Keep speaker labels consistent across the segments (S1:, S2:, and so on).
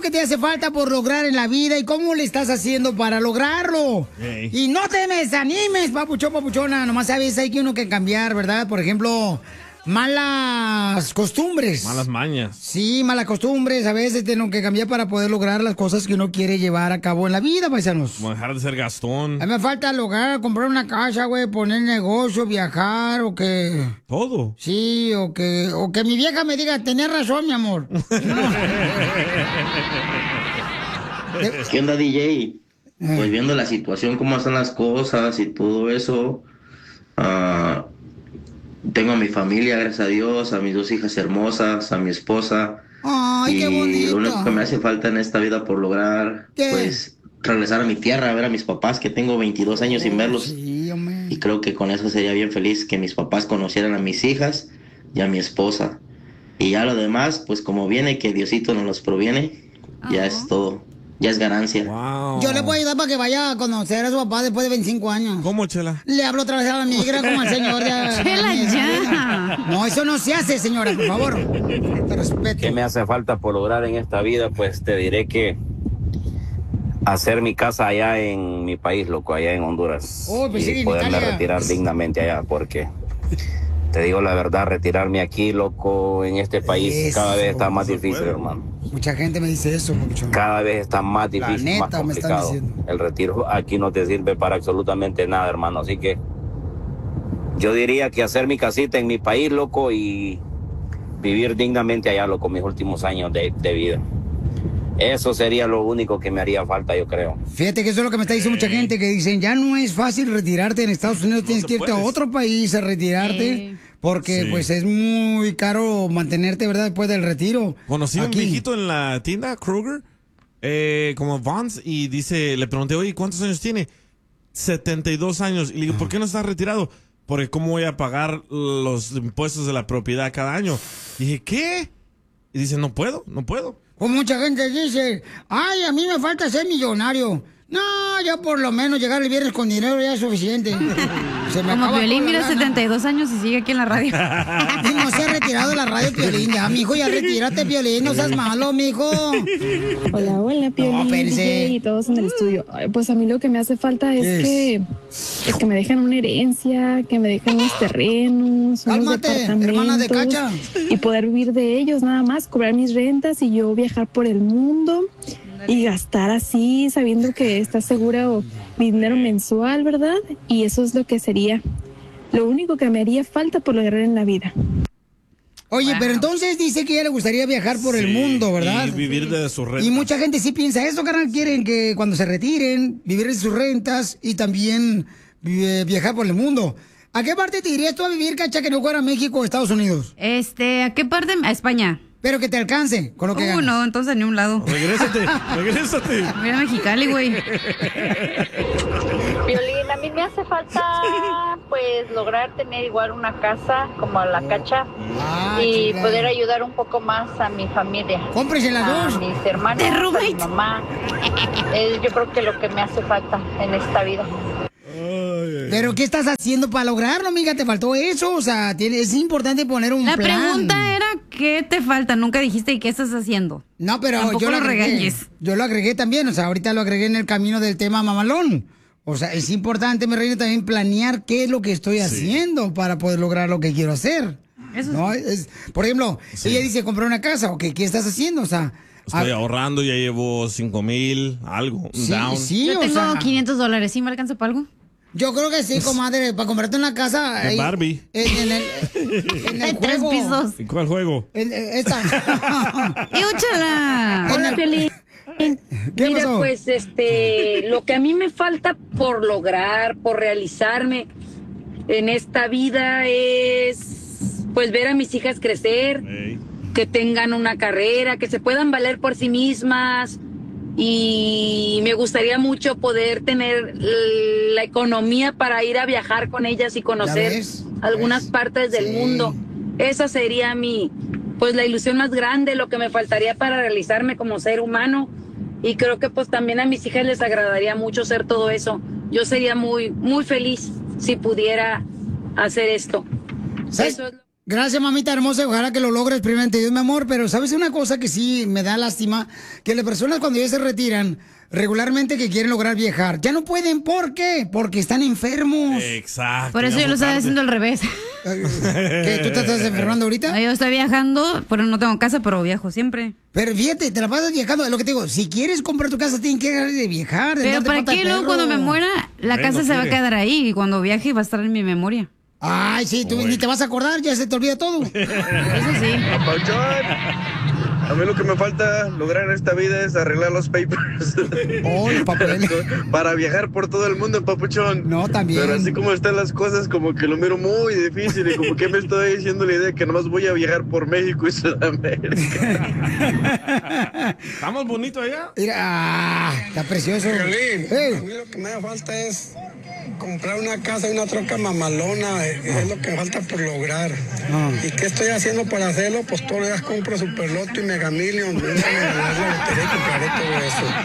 S1: que te hace falta por lograr en la vida y cómo le estás haciendo para lograrlo.
S2: Hey.
S1: Y no te desanimes, papuchón, papuchona. Nomás sabes, hay que uno que cambiar, ¿verdad? Por ejemplo, malas costumbres.
S2: Malas mañas.
S1: Sí, malas costumbres. A veces tengo que cambiar para poder lograr las cosas que uno quiere llevar a cabo en la vida, paisanos.
S2: Como dejar de ser Gastón.
S1: A mí me falta lograr, comprar una casa, güey, poner negocio, viajar o que...
S2: Todo.
S1: Sí, o que mi vieja me diga, tenés razón, mi amor.
S3: ¿Qué onda, DJ? Pues viendo la situación, cómo están las cosas y todo eso, tengo a mi familia, gracias a Dios, a mis 2 hijas hermosas, a mi esposa.
S1: Ay, qué bonito.
S3: Lo único que me hace falta en esta vida por lograr,
S1: ¿Qué?
S3: pues, regresar a mi tierra, a ver a mis papás, que tengo 22 años sin verlos.
S1: Sí, hombre.
S3: Y creo que con eso sería bien feliz que mis papás conocieran a mis hijas y a mi esposa. Y ya lo demás, pues como viene, que Diosito nos los proviene, ya es todo. Ya es ganancia.
S2: Wow.
S1: Yo le puedo ayudar para que vaya a conocer a su papá después de 25 años.
S2: ¿Cómo, Chela?
S1: Le hablo otra vez a la migra como al señor.
S4: Chela, ya.
S1: No, eso no se hace, señora, por favor. Te respeto.
S5: ¿Qué me hace falta por lograr en esta vida? Pues te diré que hacer mi casa allá en mi país, loco, allá en Honduras.
S1: Oh, pues sí,
S5: y
S1: en
S5: poderme
S1: Italia.
S5: retirar dignamente allá, porque te digo la verdad, retirarme aquí, loco, en este país,
S1: Eso,
S5: cada vez está más
S2: no se
S5: difícil,
S2: puede.
S5: hermano.
S1: Mucha gente me dice eso, papuchón.
S5: Cada vez está más difícil,
S1: neta,
S5: más
S1: me están
S5: complicado.
S1: diciendo.
S5: El retiro aquí no te sirve para absolutamente nada, hermano. Así que yo diría que hacer mi casita en mi país, loco, y vivir dignamente allá, loco, mis últimos años de vida. Eso sería lo único que me haría falta, yo creo.
S1: Fíjate que eso es lo que me está diciendo mucha gente, que dicen, ya no es fácil retirarte en Estados Unidos, tienes
S2: te
S1: que irte a
S2: puedes.
S1: otro país a retirarte, porque
S2: Sí.
S1: pues es muy caro mantenerte, ¿verdad? Después del retiro.
S2: Conocí a un
S1: Aquí.
S2: viejito en la tienda, Kroger, como Vons, y le pregunté, oye, ¿cuántos años tiene? 72 años. Y le digo, ¿por qué no estás retirado? Porque ¿cómo voy a pagar los impuestos de la propiedad cada año? Y dije, ¿qué? Y dice, no puedo.
S1: Como mucha gente dice, ay, a mí me falta ser millonario. No, ya por lo menos llegar el viernes con dinero ya es suficiente. Se me
S4: Como
S1: acaba
S4: Piolín,
S1: toda la
S4: mira,
S1: lana.
S4: 72 años y sigue aquí en la radio.
S1: Y no se ha retirado de la radio, Piolín. Ya, mijo, ya retírate, Piolín. No seas malo, mijo.
S6: Hola, Piolín,
S1: espérense.
S6: DJ y todos en el estudio. Ay, pues a mí lo que me hace falta es que me dejen una herencia, que me dejen unos terrenos, unos
S1: Cálmate, hermana de Cacha.
S6: y poder vivir de ellos nada más, cobrar mis rentas y yo viajar por el mundo y gastar así, sabiendo que está seguro mi dinero mensual, ¿verdad? Y eso es lo que sería lo único que me haría falta por lograr en la vida.
S1: Oye,
S4: Wow.
S1: pero entonces dice que a ella le gustaría viajar por el
S2: Sí,
S1: mundo, ¿verdad?
S2: Y vivir de sus rentas.
S1: Y mucha gente sí piensa eso, carnal. Quieren que cuando se retiren, vivir de sus rentas y también viajar por el mundo. ¿A qué parte te irías tú a vivir, Cacha, que no fuera México o Estados Unidos?
S4: ¿A qué parte? A España.
S1: Pero que te alcance con lo que ganas.
S4: No, entonces ni un lado.
S2: Regrésate.
S4: Voy a Mexicali, güey.
S7: Violín, a mí me hace falta pues lograr tener igual una casa como la Cacha y
S1: chulada.
S7: poder ayudar un poco más a mi familia,
S1: Cómprese las
S7: a
S1: dos.
S7: mis hermanos,
S4: De
S7: a mi
S4: roommate.
S7: mamá. Es yo creo que lo que me hace falta en esta vida.
S1: Pero ¿qué estás haciendo para lograrlo, amiga? ¿Te faltó eso? O sea, es importante poner un
S4: La
S1: plan.
S4: pregunta era, ¿qué te falta? Nunca dijiste, ¿y qué estás haciendo?
S1: No, pero
S4: Tampoco
S1: yo lo
S4: lo
S1: agregué.
S4: regañes.
S1: Yo lo agregué también, o sea, ahorita lo agregué en el camino del tema mamalón. O sea, es importante, mi reina, también planear qué es lo que estoy haciendo para poder lograr lo que quiero hacer.
S4: Eso
S1: ¿No? Por ejemplo, ella dice comprar una casa, ok, ¿qué estás haciendo? O sea,
S2: Estoy ahorrando, ya llevo 5,000, algo,
S1: Sí,
S2: down.
S1: sí,
S4: Yo
S1: o
S4: tengo
S1: sea,
S4: $500. ¿Sí me alcanza para algo?
S1: yo creo que sí, comadre, para comprarte una casa.
S2: De
S1: ahí,
S2: Barbie.
S1: En el
S4: De 3
S1: juego.
S4: pisos.
S2: ¿Y cuál juego?
S1: Esta.
S4: ¡Úchala!
S1: En el-
S8: Piolín.
S1: ¿Qué
S8: Mira,
S1: pasó?
S8: pues, lo que a mí me falta por lograr, por realizarme en esta vida es, pues, ver a mis hijas crecer,
S2: Ey.
S8: que tengan una carrera, que se puedan valer por sí mismas. Y me gustaría mucho poder tener la economía para ir a viajar con ellas y conocer
S1: ves?
S8: algunas
S1: ¿Ves?
S8: partes del
S1: Sí.
S8: mundo. Esa sería pues la ilusión más grande, lo que me faltaría para realizarme como ser humano. Y creo que pues también a mis hijas les agradaría mucho ser todo eso. Yo sería muy, muy feliz si pudiera hacer esto.
S1: ¿Sabes?
S8: Eso es lo-
S1: Gracias, mamita hermosa. Ojalá que lo logres primeramente Dios, mi amor. Pero ¿sabes una cosa que sí me da lástima? Que las personas cuando ya se retiran, regularmente que quieren lograr viajar, ya no pueden. ¿Por qué? Porque están enfermos.
S2: Exacto.
S4: Por eso yo lo estaba haciendo al revés.
S1: ¿Qué? ¿Tú te estás enfermando ahorita?
S4: No, yo estoy viajando, pero no tengo casa, pero viajo siempre.
S1: Pero fíjate, te la pasas viajando. Es lo que te digo, si quieres comprar tu casa, tienes que dejar de viajar.
S4: Pero ¿para qué luego cuando me muera, la casa se va a quedar ahí? Y cuando viaje va a estar en mi memoria.
S1: Ay, sí, tú ni te vas a acordar, ya se te olvida todo.
S4: Eso sí.
S9: A mí lo que me falta lograr en esta vida es arreglar los papers.
S1: Oh, los papeles.
S9: Para viajar por todo el mundo, papuchón.
S1: No, también.
S9: Pero así como están las cosas, como que lo miro muy difícil y como que me estoy diciendo la idea que nomás voy a viajar por México y Sudamérica.
S2: ¿Estamos bonitos allá?
S1: Mira, está precioso.
S10: Violín, a mí lo que me falta es comprar una casa y una troca mamalona, es lo que me falta por lograr. ¿Y qué estoy haciendo para hacerlo? Pues todos los días compro Superloto y Mega Million, y compraré todo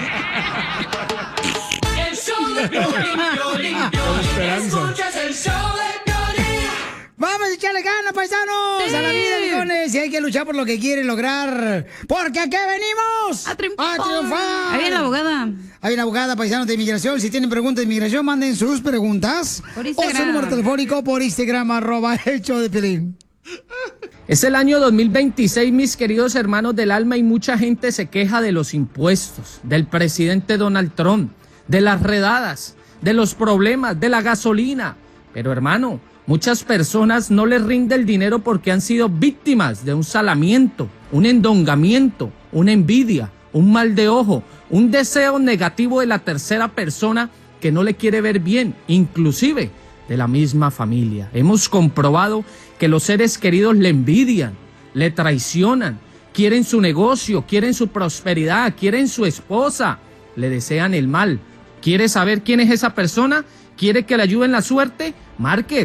S10: eso.
S11: El show de Piolín, escuchas el show de Piolín.
S1: ¡Vamos a echarle ganas, paisanos!
S4: Sí.
S1: A la vida, millones. Y hay que luchar por lo que quieren lograr. Porque aquí venimos
S4: a triunfar.
S1: Ahí
S4: Hay una abogada.
S1: Hay una abogada, paisanos de inmigración. Si tienen preguntas de inmigración, manden sus preguntas.
S4: Por
S1: O
S4: Instagram.
S1: su número telefónico por Instagram, @el show de Piolín.
S12: Es el año 2026, mis queridos hermanos del alma, y mucha gente se queja de los impuestos, del presidente Donald Trump, de las redadas, de los problemas, de la gasolina. Pero hermano, muchas personas no les rinde el dinero porque han sido víctimas de un salamiento, un endongamiento, una envidia, un mal de ojo, un deseo negativo de la tercera persona que no le quiere ver bien, inclusive de la misma familia. Hemos comprobado que los seres queridos le envidian, le traicionan, quieren su negocio, quieren su prosperidad, quieren su esposa, le desean el mal. ¿Quiere saber quién es esa persona? ¿Quiere que le ayuden la suerte? Marque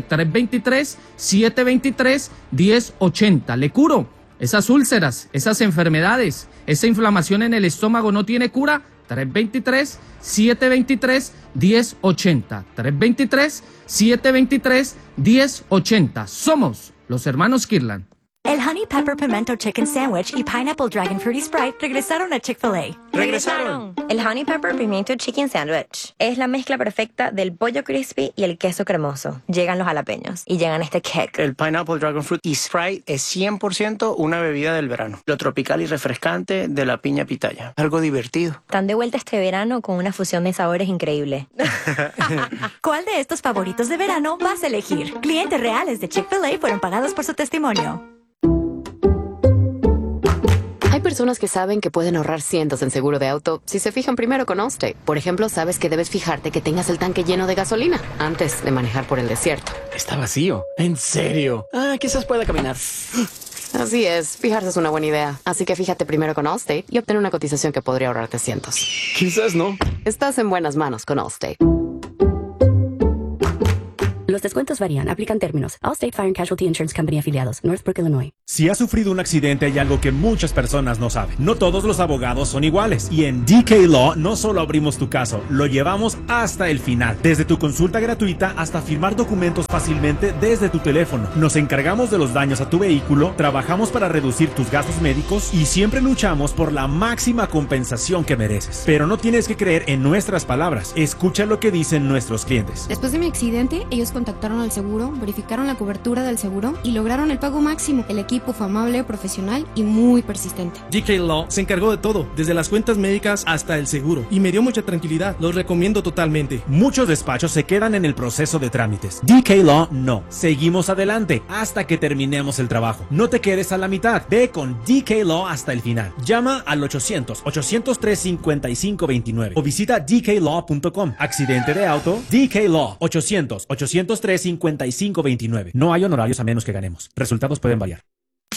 S12: 323-723-1080. Le curo esas úlceras, esas enfermedades, esa inflamación en el estómago no tiene cura. 323-723-1080. 323-723-1080. Somos los hermanos Kirlan.
S13: El Honey Pepper Pimento Chicken Sandwich y Pineapple Dragon Fruity Sprite regresaron a Chick-fil-A.
S14: ¡Regresaron! El Honey Pepper Pimento Chicken Sandwich es la mezcla perfecta del pollo crispy y el queso cremoso. Llegan los jalapeños y llegan este kick.
S15: El Pineapple Dragon Fruit y Sprite es 100% una bebida del verano. Lo tropical y refrescante de la piña pitaya. Algo divertido.
S14: Están de vuelta este verano con una fusión de sabores increíble.
S13: ¿Cuál de estos favoritos de verano vas a elegir? Clientes reales de Chick-fil-A fueron pagados por su testimonio.
S16: Hay personas que saben que pueden ahorrar cientos en seguro de auto si se fijan primero con Allstate. Por ejemplo, sabes que debes fijarte que tengas el tanque lleno de gasolina antes de manejar por el desierto.
S15: Está vacío. ¿En serio? Quizás pueda caminar.
S16: Así es, fijarse es una buena idea. Así que fíjate primero con Allstate y obtén una cotización que podría ahorrarte cientos.
S15: Quizás no.
S16: Estás en buenas manos con Allstate.
S17: Los descuentos varían. Aplican términos. Allstate Fire and Casualty Insurance Company afiliados. Northbrook, Illinois.
S18: Si has sufrido un accidente, hay algo que muchas personas no saben. No todos los abogados son iguales. Y en DK Law no solo abrimos tu caso, lo llevamos hasta el final. Desde tu consulta gratuita hasta firmar documentos fácilmente desde tu teléfono. Nos encargamos de los daños a tu vehículo, trabajamos para reducir tus gastos médicos y siempre luchamos por la máxima compensación que mereces. Pero no tienes que creer en nuestras palabras. Escucha lo que dicen nuestros clientes.
S19: Después de mi accidente, ellos contactaron al seguro, verificaron la cobertura del seguro y lograron el pago máximo. El equipo fue amable, profesional y muy persistente.
S20: DK Law se encargó de todo, desde las cuentas médicas hasta el seguro, y me dio mucha tranquilidad. Los recomiendo totalmente.
S18: Muchos despachos se quedan en el proceso de trámites. DK Law no. Seguimos adelante hasta que terminemos el trabajo. No te quedes a la mitad. Ve con DK Law hasta el final. Llama al 800-803-5529 o visita dklaw.com. Accidente de auto, DK Law. 800-803-5529. No hay honorarios a menos que ganemos. Resultados pueden variar.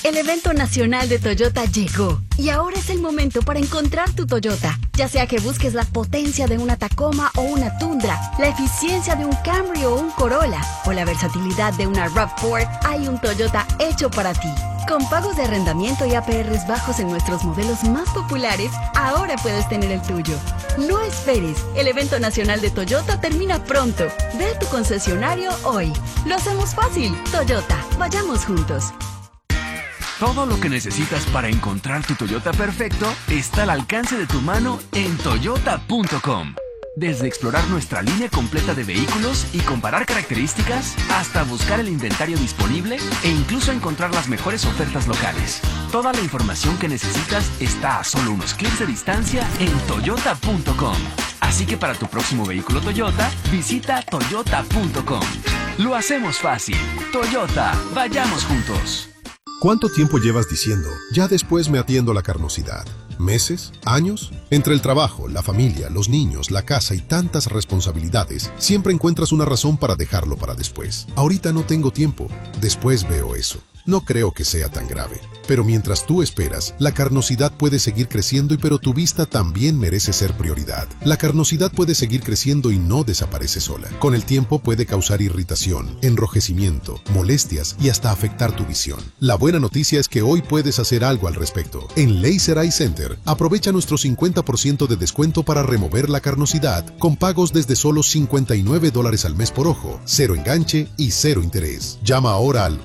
S21: El evento nacional de Toyota llegó y ahora es el momento para encontrar tu Toyota. Ya sea que busques la potencia de una Tacoma o una Tundra, la eficiencia de un Camry o un Corolla o la versatilidad de una RAV4, hay un Toyota hecho para ti. Con pagos de arrendamiento y APRs bajos en nuestros modelos más populares, ahora puedes tener el tuyo. No esperes, el evento nacional de Toyota termina pronto. Ve a tu concesionario hoy. Lo hacemos fácil. Toyota, vayamos juntos.
S22: Todo lo que necesitas para encontrar tu Toyota perfecto está al alcance de tu mano en toyota.com. Desde explorar nuestra línea completa de vehículos y comparar características, hasta buscar el inventario disponible e incluso encontrar las mejores ofertas locales. Toda la información que necesitas está a solo unos clics de distancia en toyota.com. Así que para tu próximo vehículo Toyota, visita toyota.com. Lo hacemos fácil. Toyota, vayamos juntos.
S23: ¿Cuánto tiempo llevas diciendo, ya después me atiendo a la carnosidad? ¿Meses? ¿Años? Entre el trabajo, la familia, los niños, la casa y tantas responsabilidades, siempre encuentras una razón para dejarlo para después. Ahorita no tengo tiempo, después veo eso. No creo que sea tan grave. Pero mientras tú esperas, la carnosidad puede seguir creciendo pero tu vista también merece ser prioridad. La carnosidad puede seguir creciendo y no desaparece sola. Con el tiempo puede causar irritación, enrojecimiento, molestias y hasta afectar tu visión. La buena noticia es que hoy puedes hacer algo al respecto. En Laser Eye Center, aprovecha nuestro 50% de descuento para remover la carnosidad con pagos desde solo $59 al mes por ojo, 0 enganche y 0 interés. Llama ahora al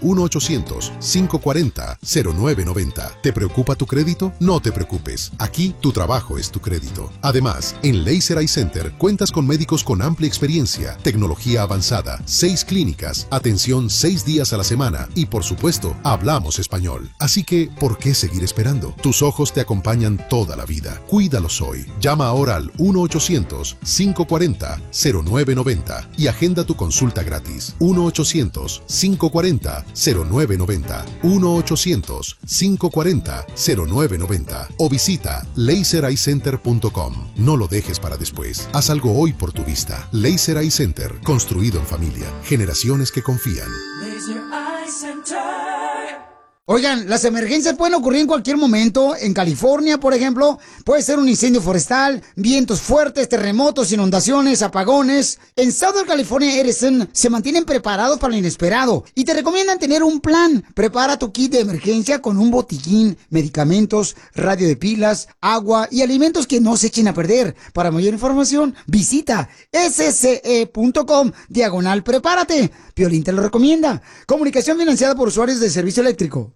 S23: 1-800-540-0990. ¿Te preocupa tu crédito? No te preocupes. Aquí tu trabajo es tu crédito. Además, en Laser Eye Center cuentas con médicos con amplia experiencia, tecnología avanzada, 6 clínicas, atención 6 días a la semana y, por supuesto, hablamos español. Así que, ¿por qué seguir esperando? Tus ojos te acompañan toda la vida. Cuídalos hoy. Llama ahora al 1-800-540-0990 y agenda tu consulta gratis. 1-800-540-0990. 1-800-540-0990 o visita lasereyecenter.com. No lo dejes para después. Haz algo hoy por tu vista. Laser Eye Center, construido en familia. Generaciones que confían.
S11: Laser Eye Center.
S1: Oigan, las emergencias pueden ocurrir en cualquier momento. En California, por ejemplo, puede ser un incendio forestal, vientos fuertes, terremotos, inundaciones, apagones. En Southern California Edison se mantienen preparados para lo inesperado y te recomiendan tener un plan. Prepara tu kit de emergencia con un botiquín, medicamentos, radio de pilas, agua y alimentos que no se echen a perder. Para mayor información, visita sce.com/prepárate. Piolín te lo recomienda. Comunicación financiada por usuarios de servicio eléctrico.